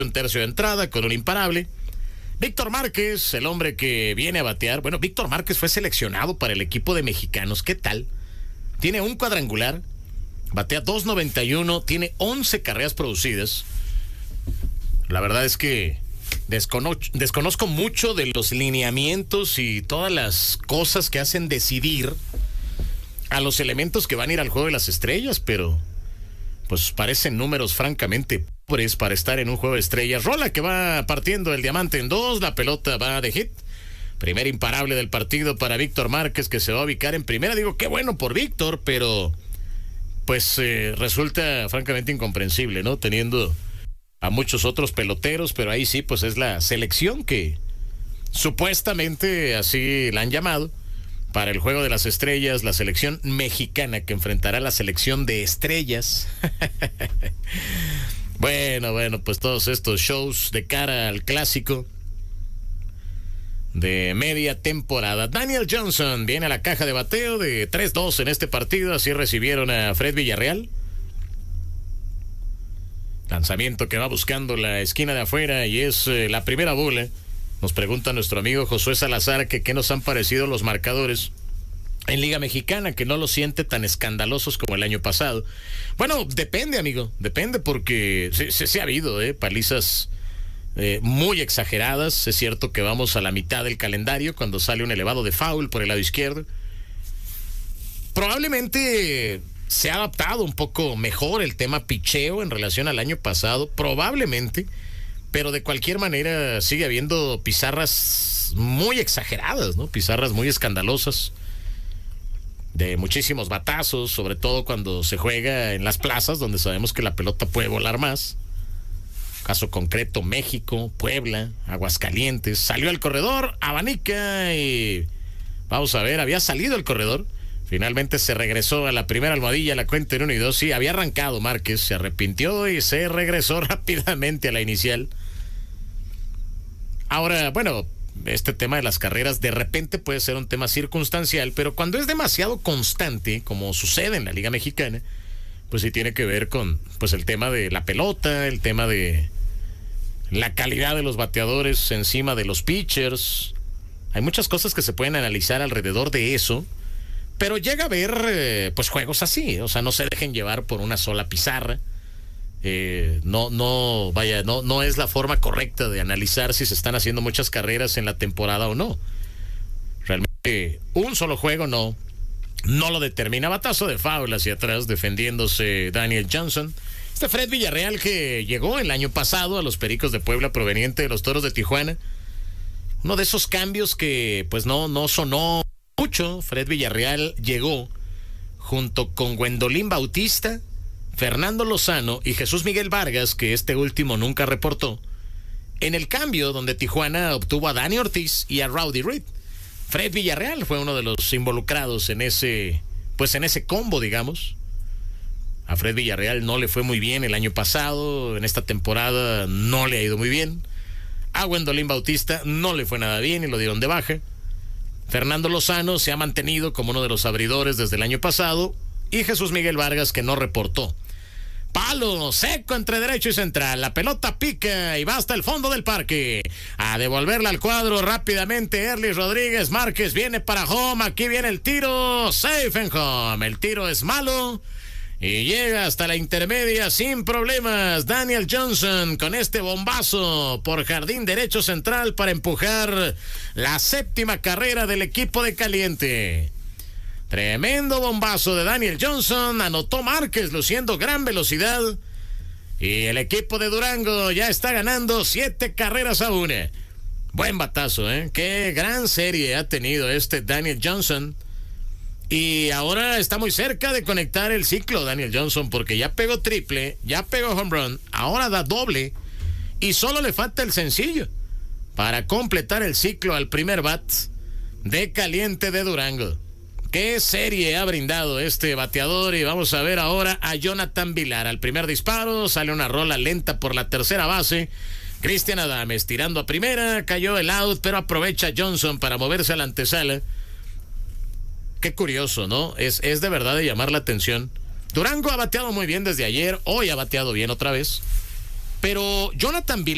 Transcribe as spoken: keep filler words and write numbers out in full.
un tercio de entrada con un imparable. Víctor Márquez, el hombre que viene a batear. Bueno, Víctor Márquez fue seleccionado para el equipo de mexicanos. ¿Qué tal? Tiene un cuadrangular, batea dos noventa y uno, tiene once carreras producidas. La verdad es que descono- desconozco mucho de los lineamientos y todas las cosas que hacen decidir a los elementos que van a ir al Juego de las Estrellas, pero pues parecen números francamente pobres para estar en un Juego de Estrellas. Rola que va partiendo el diamante en dos, la pelota va de hit. Primer imparable del partido para Víctor Márquez, que se va a ubicar en primera. Digo, qué bueno por Víctor, pero pues eh, resulta francamente incomprensible, ¿no? Teniendo a muchos otros peloteros, pero ahí sí, pues es la selección que supuestamente así la han llamado para el Juego de las Estrellas, la selección mexicana que enfrentará a la selección de estrellas. Bueno, bueno, pues todos estos shows de cara al clásico de media temporada. Daniel Johnson viene a la caja de bateo de tres dos en este partido, así recibieron a Fred Villarreal. Lanzamiento que va buscando la esquina de afuera y es eh, la primera bola. Nos pregunta nuestro amigo Josué Salazar que qué nos han parecido los marcadores en Liga Mexicana, que no los siente tan escandalosos como el año pasado. Bueno, depende, amigo, depende, porque se, se, se ha habido eh, palizas eh, muy exageradas. Es cierto que vamos a la mitad del calendario cuando sale un elevado de foul por el lado izquierdo. Probablemente se ha adaptado un poco mejor el tema picheo en relación al año pasado, probablemente, pero de cualquier manera sigue habiendo pizarras muy exageradas, ¿no? Pizarras muy escandalosas, de muchísimos batazos, sobre todo cuando se juega en las plazas, donde sabemos que la pelota puede volar más. Caso concreto, México, Puebla, Aguascalientes. Salió al corredor, abanica y vamos a ver, había salido el corredor. Finalmente se regresó a la primera almohadilla, la cuenta en uno y dos. Sí, había arrancado Márquez, se arrepintió y se regresó rápidamente a la inicial. Ahora, bueno, este tema de las carreras de repente puede ser un tema circunstancial, pero cuando es demasiado constante, como sucede en la Liga Mexicana, pues sí tiene que ver con pues el tema de la pelota, el tema de la calidad de los bateadores encima de los pitchers. Hay muchas cosas que se pueden analizar alrededor de eso, pero llega a haber eh, pues juegos así, o sea, no se dejen llevar por una sola pizarra. Eh, no, no, vaya, no, no es la forma correcta de analizar si se están haciendo muchas carreras en la temporada o no. Realmente un solo juego no, no lo determina. Batazo de foul hacia atrás defendiéndose Daniel Johnson. Este Fred Villarreal que llegó el año pasado a los Pericos de Puebla proveniente de los Toros de Tijuana. Uno de esos cambios que pues no, no sonó mucho. Fred Villarreal llegó junto con Gwendolyn Bautista, Fernando Lozano y Jesús Miguel Vargas, que este último nunca reportó, en el cambio donde Tijuana obtuvo a Dani Ortiz y a Rowdy Reed. Fred Villarreal fue uno de los involucrados en ese, pues en ese combo, digamos. A Fred Villarreal no le fue muy bien el año pasado, en esta temporada no le ha ido muy bien. A Gwendolyn Bautista no le fue nada bien y lo dieron de baja. Fernando Lozano se ha mantenido como uno de los abridores desde el año pasado, y Jesús Miguel Vargas, que no reportó. Palo seco entre derecho y central. La pelota pica y va hasta el fondo del parque. A devolverla al cuadro rápidamente Erlis Rodríguez. Márquez viene para home. Aquí viene el tiro. Safe en home. El tiro es malo y llega hasta la intermedia sin problemas. Daniel Johnson con este bombazo por jardín derecho central para empujar la séptima carrera del equipo de Caliente. Tremendo bombazo de Daniel Johnson, anotó Márquez luciendo gran velocidad y el equipo de Durango ya está ganando siete carreras a una. Buen batazo, ¿eh? Qué gran serie ha tenido este Daniel Johnson y ahora está muy cerca de conectar el ciclo Daniel Johnson, porque ya pegó triple, ya pegó home run, ahora da doble y solo le falta el sencillo para completar el ciclo al primer bat de Caliente de Durango. Qué serie ha brindado este bateador y vamos a ver ahora a Jonathan Villar. Al primer disparo sale una rola lenta por la tercera base. Cristian Adames tirando a primera, cayó el out, pero aprovecha Johnson para moverse a la antesala. Qué curioso, ¿no? Es, es de verdad de llamar la atención. Durango ha bateado muy bien desde ayer, hoy ha bateado bien otra vez, pero Jonathan Villar